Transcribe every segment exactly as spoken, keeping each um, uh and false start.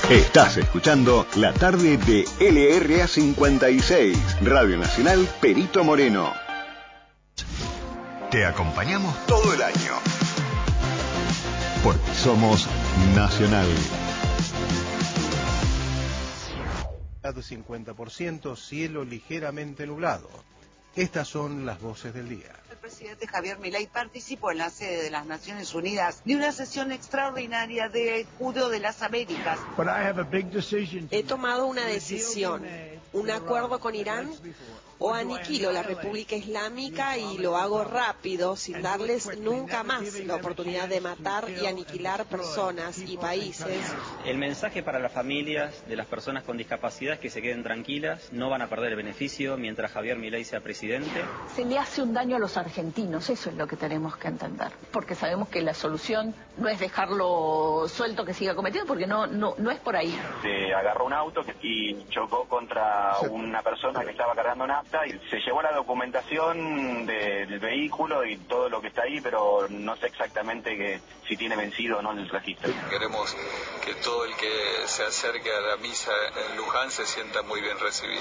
Estás escuchando la tarde de L R A cincuenta y seis, Radio Nacional Perito Moreno. Te acompañamos todo el año, porque somos Nacional. cincuenta por ciento, cielo ligeramente nublado. Estas son las voces del día. El presidente Javier Milei participó en la sede de las Naciones Unidas de una sesión extraordinaria de Escudo de las Américas. He tomado una decisión, un acuerdo con Irán o aniquilo la República Islámica y lo hago rápido, sin darles nunca más la oportunidad de matar y aniquilar personas y países. El mensaje para las familias de las personas con discapacidad es que se queden tranquilas, no van a perder el beneficio mientras Javier Milei sea presidente. Se le hace un daño a los argentinos, eso es lo que tenemos que entender, porque sabemos que la solución no es dejarlo suelto que siga cometiendo, porque no, no, no es por ahí. Se agarró un auto y chocó contra una persona que estaba cargando nafta y se llevó la documentación del vehículo y todo lo que está ahí, pero no sé exactamente que, si tiene vencido o no el registro. Queremos que todo el que se acerque a la misa en Luján se sienta muy bien recibido.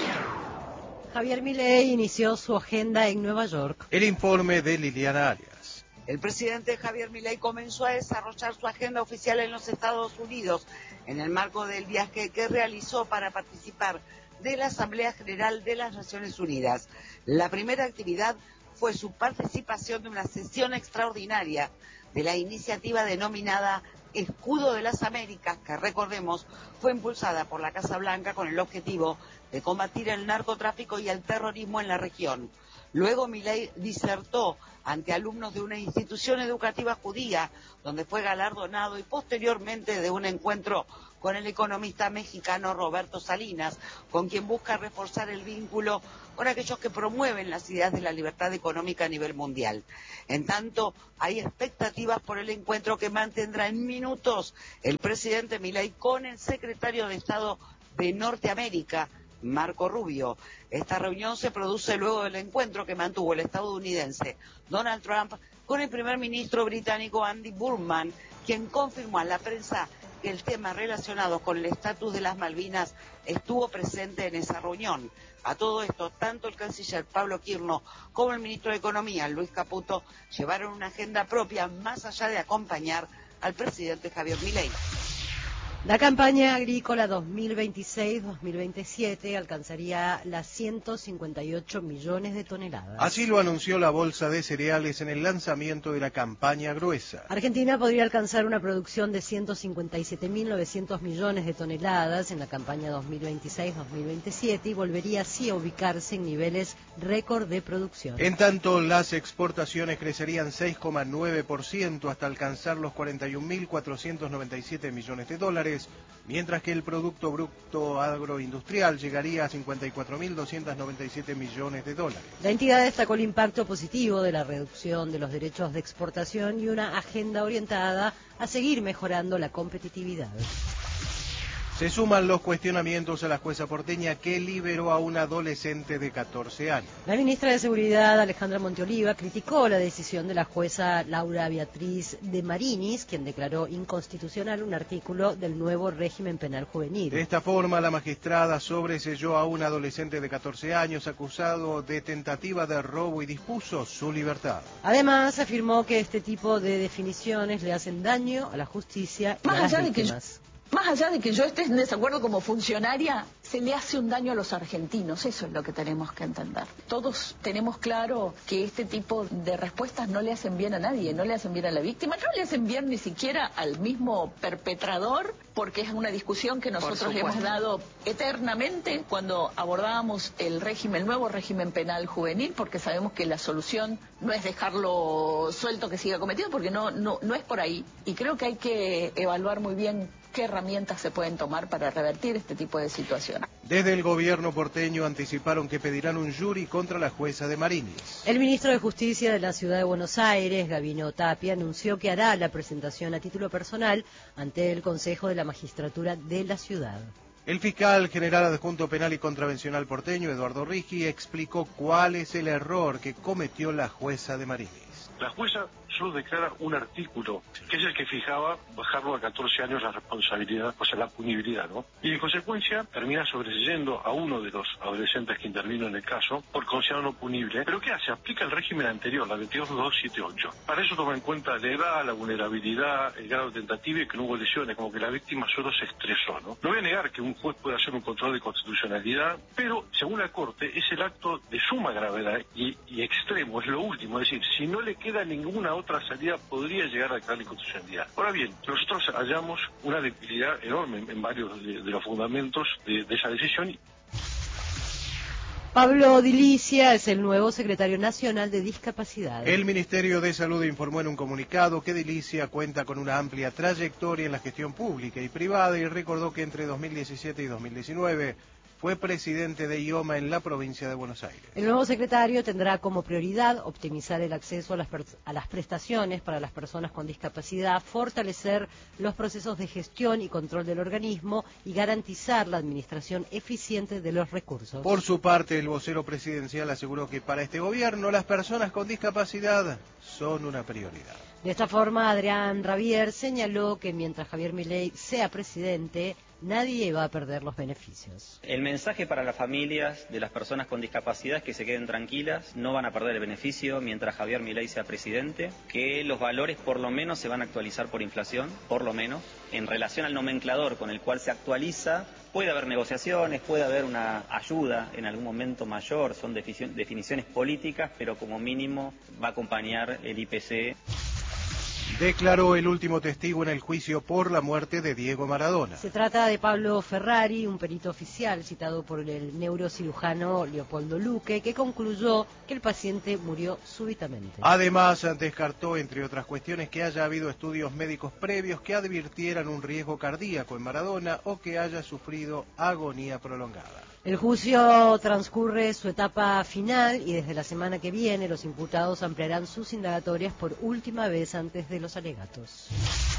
Javier Milei inició su agenda en Nueva York. El informe de Liliana Arias. El presidente Javier Milei comenzó a desarrollar su agenda oficial en los Estados Unidos en el marco del viaje que realizó para participar de la Asamblea General de las Naciones Unidas. La primera actividad fue su participación de una sesión extraordinaria de la iniciativa denominada Escudo de las Américas, que recordemos fue impulsada por la Casa Blanca con el objetivo de combatir el narcotráfico y el terrorismo en la región. Luego Milei disertó ante alumnos de una institución educativa judía, donde fue galardonado, y posteriormente de un encuentro con el economista mexicano Roberto Salinas, con quien busca reforzar el vínculo con aquellos que promueven las ideas de la libertad económica a nivel mundial. En tanto, hay expectativas por el encuentro que mantendrá en minutos el presidente Milei con el secretario de Estado de Norteamérica, Marco Rubio. Esta reunión se produce luego del encuentro que mantuvo el estadounidense Donald Trump con el primer ministro británico Andy Burnham, quien confirmó a la prensa que el tema relacionado con el estatus de las Malvinas estuvo presente en esa reunión. A todo esto, tanto el canciller Pablo Quirno como el ministro de Economía, Luis Caputo, llevaron una agenda propia más allá de acompañar al presidente Javier Milei. La campaña agrícola dos mil veintiséis dos mil veintisiete alcanzaría las ciento cincuenta y ocho millones de toneladas. Así lo anunció la Bolsa de Cereales en el lanzamiento de la campaña gruesa. Argentina podría alcanzar una producción de ciento cincuenta y siete mil novecientos millones de toneladas en la campaña dos mil veintiséis dos mil veintisiete y volvería así a ubicarse en niveles récord de producción. En tanto, las exportaciones crecerían seis coma nueve por ciento hasta alcanzar los cuarenta y un mil cuatrocientos noventa y siete millones de dólares, mientras que el Producto Bruto Agroindustrial llegaría a cincuenta y cuatro mil doscientos noventa y siete millones de dólares. La entidad destacó el impacto positivo de la reducción de los derechos de exportación y una agenda orientada a seguir mejorando la competitividad. Se suman los cuestionamientos a la jueza porteña que liberó a un adolescente de catorce años. La ministra de Seguridad, Alejandra Monteoliva, criticó la decisión de la jueza Laura Beatriz de Marinis, quien declaró inconstitucional un artículo del nuevo régimen penal juvenil. De esta forma, la magistrada sobreseyó a un adolescente de catorce años acusado de tentativa de robo y dispuso su libertad. Además, afirmó que este tipo de definiciones le hacen daño a la justicia y Más a las allá de que víctimas. Más allá de que yo esté en desacuerdo como funcionaria, se le hace un daño a los argentinos, eso es lo que tenemos que entender. Todos tenemos claro que este tipo de respuestas no le hacen bien a nadie, no le hacen bien a la víctima, no le hacen bien ni siquiera al mismo perpetrador, porque es una discusión que nosotros le hemos dado eternamente cuando abordábamos el régimen, el nuevo régimen penal juvenil, porque sabemos que la solución no es dejarlo suelto que siga cometiendo, porque no, no, no es por ahí. Y creo que hay que evaluar muy bien qué herramientas se pueden tomar para revertir este tipo de situaciones. Desde el gobierno porteño anticiparon que pedirán un jury contra la jueza de Marinis. El ministro de Justicia de la Ciudad de Buenos Aires, Gabino Tapia, anunció que hará la presentación a título personal ante el Consejo de la Magistratura de la ciudad. El fiscal general adjunto penal y contravencional porteño, Eduardo Ricci, explicó cuál es el error que cometió la jueza de Marinis. La jueza solo declara un artículo, que es el que fijaba bajarlo a catorce años la responsabilidad, o sea, la punibilidad, ¿no? Y en consecuencia termina sobreseyendo a uno de los adolescentes que intervino en el caso por considerarlo no punible. ¿Pero qué hace? Aplica el régimen anterior, la veintidós mil doscientos setenta y ocho. Para eso toma en cuenta la edad, la vulnerabilidad, el grado de tentativa y que no hubo lesiones, como que la víctima solo se estresó, ¿no? No voy a negar que un juez puede hacer un control de constitucionalidad, pero según la Corte es el acto de suma gravedad y, y extremo, es lo último, es decir, si no le queda ninguna otra salida podría llegar a declarar inconstitucionalidad. Ahora bien, nosotros hallamos una debilidad enorme en, en varios de, de los fundamentos de, de esa decisión. Pablo Dilicia es el nuevo secretario nacional de discapacidad. El Ministerio de Salud informó en un comunicado que Dilicia cuenta con una amplia trayectoria en la gestión pública y privada y recordó que entre dos mil diecisiete y dos mil diecinueve fue presidente de I O M A en la provincia de Buenos Aires. El nuevo secretario tendrá como prioridad optimizar el acceso a las, a las prestaciones para las personas con discapacidad, fortalecer los procesos de gestión y control del organismo y garantizar la administración eficiente de los recursos. Por su parte, el vocero presidencial aseguró que para este gobierno las personas con discapacidad son una prioridad. De esta forma, Adrián Rabier señaló que mientras Javier Milei sea presidente, nadie va a perder los beneficios. El mensaje para las familias de las personas con discapacidad es que se queden tranquilas, no van a perder el beneficio mientras Javier Milei sea presidente, que los valores por lo menos se van a actualizar por inflación, por lo menos. En relación al nomenclador con el cual se actualiza, puede haber negociaciones, puede haber una ayuda en algún momento mayor, son definiciones políticas, pero como mínimo va a acompañar el I P C. Declaró el último testigo en el juicio por la muerte de Diego Maradona. Se trata de Pablo Ferrari, un perito oficial citado por el neurocirujano Leopoldo Luque, que concluyó que el paciente murió súbitamente. Además, descartó, entre otras cuestiones, que haya habido estudios médicos previos que advirtieran un riesgo cardíaco en Maradona o que haya sufrido agonía prolongada. El juicio transcurre su etapa final y desde la semana que viene los imputados ampliarán sus indagatorias por última vez antes de los alegatos.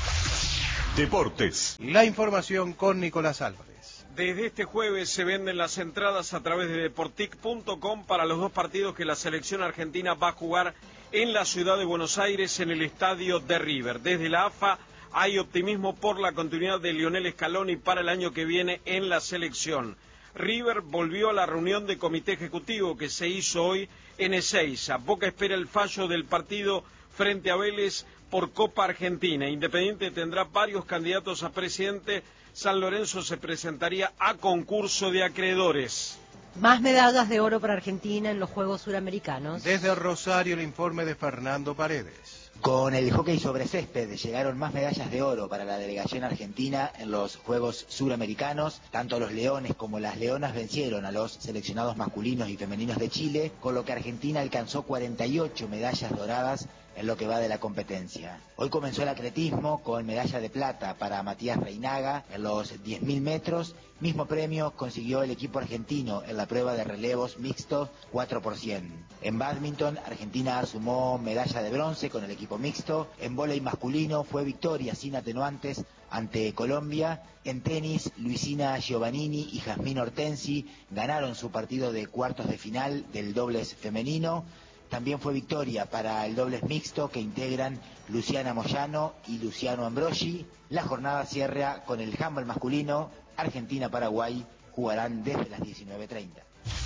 Deportes. La información con Nicolás Álvarez. Desde este jueves se venden las entradas a través de deportic punto com para los dos partidos que la selección argentina va a jugar en la ciudad de Buenos Aires en el estadio de River. Desde la A F A hay optimismo por la continuidad de Lionel Scaloni para el año que viene en la selección. River volvió a la reunión de comité ejecutivo que se hizo hoy en Ezeiza. Boca espera el fallo del partido frente a Vélez por Copa Argentina. Independiente tendrá varios candidatos a presidente. San Lorenzo se presentaría a concurso de acreedores. Más medallas de oro para Argentina en los Juegos Suramericanos. Desde Rosario el informe de Fernando Paredes. Con el hockey sobre césped llegaron más medallas de oro para la delegación argentina en los Juegos Suramericanos. Tanto los leones como las leonas vencieron a los seleccionados masculinos y femeninos de Chile, con lo que Argentina alcanzó cuarenta y ocho medallas doradas en lo que va de la competencia. Hoy comenzó el atletismo con medalla de plata para Matías Reinaga en los diez mil metros. Mismo premio consiguió el equipo argentino en la prueba de relevos mixtos cuatro por cien. En bádminton, Argentina sumó medalla de bronce con el equipo mixto. En vóley masculino fue victoria sin atenuantes ante Colombia. En tenis, Luisina Giovannini y Jazmín Hortensi ganaron su partido de cuartos de final del dobles femenino. También fue victoria para el dobles mixto que integran Luciana Moyano y Luciano Ambrogi. La jornada cierra con el handball masculino. Argentina-Paraguay jugarán desde las diecinueve treinta.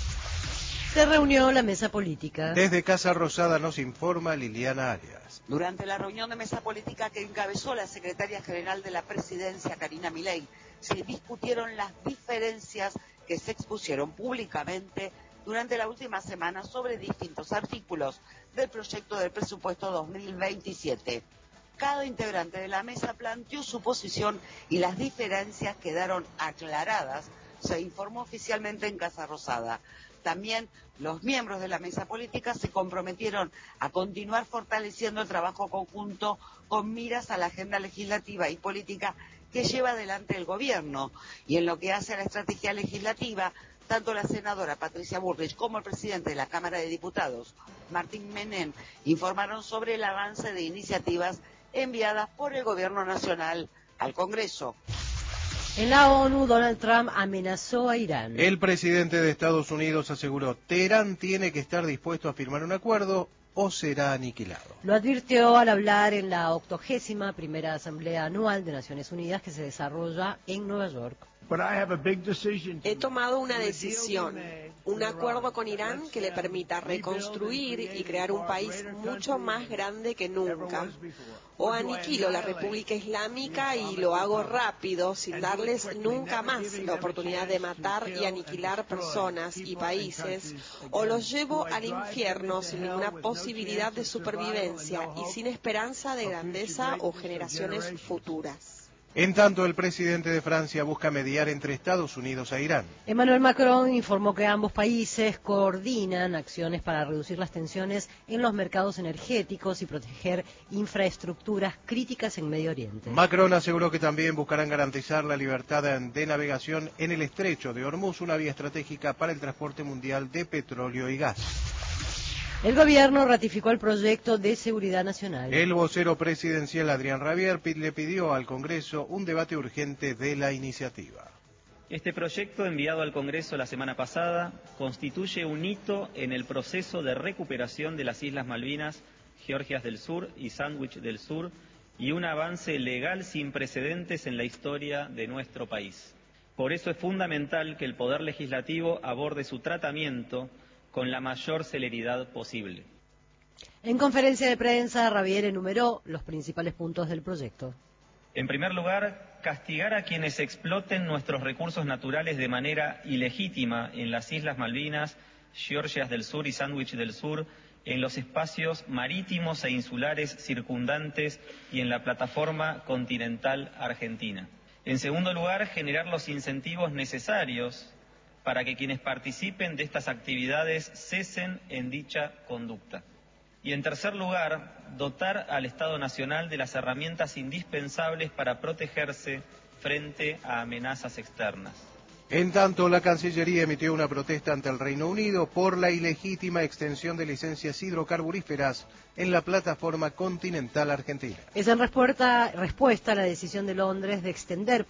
Se reunió la mesa política. Desde Casa Rosada nos informa Liliana Arias. Durante la reunión de mesa política que encabezó la secretaria general de la presidencia, Karina Milei, se discutieron las diferencias que se expusieron públicamente durante la última semana sobre distintos artículos del proyecto del presupuesto dos mil veintisiete. Cada integrante de la mesa planteó su posición y las diferencias quedaron aclaradas, se informó oficialmente en Casa Rosada. También los miembros de la mesa política se comprometieron a continuar fortaleciendo el trabajo conjunto con miras a la agenda legislativa y política que lleva adelante el gobierno. Y en lo que hace a la estrategia legislativa, tanto la senadora Patricia Bullrich como el presidente de la Cámara de Diputados, Martín Menem, informaron sobre el avance de iniciativas enviadas por el gobierno nacional al Congreso. En la ONU, Donald Trump amenazó a Irán. El presidente de Estados Unidos aseguró: Teherán tiene que estar dispuesto a firmar un acuerdo, o será aniquilado. Lo advirtió al hablar en la octogésima primera Asamblea Anual de Naciones Unidas que se desarrolla en Nueva York. He tomado una decisión, un acuerdo con Irán que le permita reconstruir y crear un país mucho más grande que nunca. O aniquilo la República Islámica y lo hago rápido, sin darles nunca más la oportunidad de matar y aniquilar personas y países, o los llevo al infierno sin ninguna posibilidad de supervivencia y sin esperanza de grandeza o generaciones futuras. En tanto, el presidente de Francia busca mediar entre Estados Unidos e Irán. Emmanuel Macron informó que ambos países coordinan acciones para reducir las tensiones en los mercados energéticos y proteger infraestructuras críticas en Medio Oriente. Macron aseguró que también buscarán garantizar la libertad de navegación en el estrecho de Hormuz, una vía estratégica para el transporte mundial de petróleo y gas. El gobierno ratificó el proyecto de seguridad nacional. El vocero presidencial Adrián Rabier le pidió al Congreso un debate urgente de la iniciativa. Este proyecto, enviado al Congreso la semana pasada, constituye un hito en el proceso de recuperación de las Islas Malvinas, Georgias del Sur y Sandwich del Sur, y un avance legal sin precedentes en la historia de nuestro país. Por eso es fundamental que el Poder Legislativo aborde su tratamiento con la mayor celeridad posible. En conferencia de prensa, Rabier enumeró los principales puntos del proyecto. En primer lugar, castigar a quienes exploten nuestros recursos naturales de manera ilegítima en las Islas Malvinas, Georgias del Sur y Sandwich del Sur, en los espacios marítimos e insulares circundantes y en la plataforma continental argentina. En segundo lugar, generar los incentivos necesarios para que quienes participen de estas actividades cesen en dicha conducta. Y en tercer lugar, dotar al Estado Nacional de las herramientas indispensables para protegerse frente a amenazas externas. En tanto, la Cancillería emitió una protesta ante el Reino Unido por la ilegítima extensión de licencias hidrocarburíferas en la plataforma continental argentina. Es en respuesta, respuesta a la decisión de Londres de extender